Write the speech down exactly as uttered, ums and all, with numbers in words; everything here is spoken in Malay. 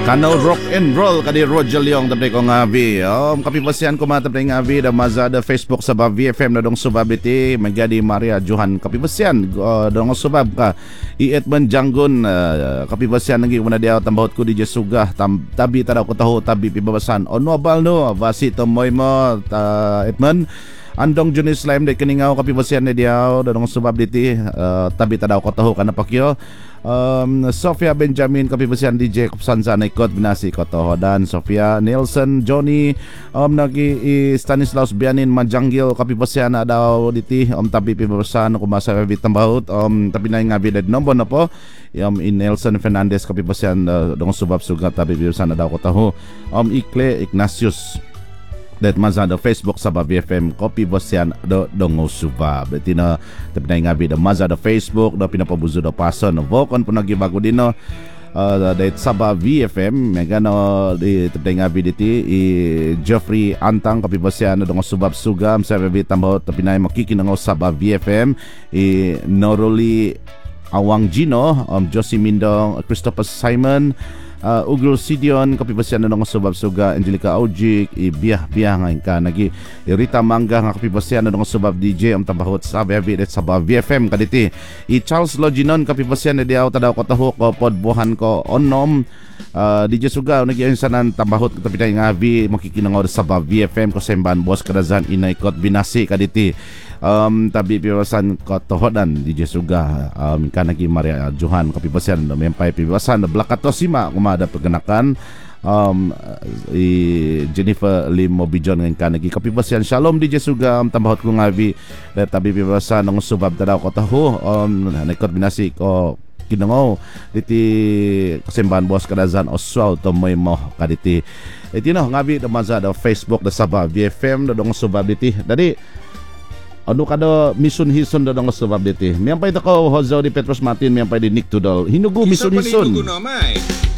Kano rock and roll kadi Roger Leong tapos ko ngabi. Um, kapipasian ko mata tapos ngabi da mazada Facebook sa V F M na dong subab iti magadi Maria Johan kapipasian uh, dong subab ka iet man janggon uh, kapipasian nagi una dia tambahot ko di Jesuga tam, tabi tadaw ko taho tabi pibabasan ono bal no vasito moy mo ta etman andong Johnny Slime de kiningaw kapipasian ni dia dong subab diti uh, tabi tadaw ko taho kana pakyo. Um, Sofia Benjamin kapipasian D J Kupsanza na ikot binasi ko tohodan Sofia Nelson Johnny um, nagi i Stanislaus Bianin Majanggil kapipasian na daw diti um, tabi pibabasan kumasa bitambahut um, tabi na nga bidad nombo na po um, in Nelson Fernandez kapipasian uh, dong subab sugat tabi pibabasan na daw ko taho um, Ikle Ignatius dat mazada Facebook sa V F M kopi bosyan do dongo suba berarti na tapi na ngabi da mazada Facebook do pinapabuzo do pason vokon po nagibago dino uh, dat sa V F M megano di tapi ngabi diti i Geoffrey Antang kopi bosyan do dongo subab sugam sa V tambo tapi na makikinango sa V F M i Noroli Awang Gino um, Josie Mindong Christopher Simon Uh, Ugul Sidion kapipasian na ng subab suga Angelica Aujik ibiyah-biyah nga ka nagi Rita Mangga nga kapipasian na ng subab D J ang tabahot sa V F M kaditi i Charles Loginon kapipasian na diaw tadaw ko taho ko podbuhan ko onom uh, D J suga nagi sanan tabahot kapitay nga vi makikinangod sa V F M ko semban boss kadazan inaikot binasi kaditi um, tabi piwasan ko tohodan D J suga um, kanagi Maria Johan kapipasian na mempay piwasan na Blakatosima kumada paganakan um, i Jennifer Lim Mobijon ng kanagi kapipasian Shalom D J suga um, tambahot ko nga vi tabi piwasan ng subab tadaw ko taho um, naikot binasi ko kinangaw diti kasemban boss kadazan Oswald tomoy mo kaditi iti no ngabi da maza da Facebook da Sabah V F M da dong subab diti dadi ano kada mission hison da dong subab diti miyampay ta ko Hozo di Petros Martin miyampay di Nick Tudol hinugo mission hison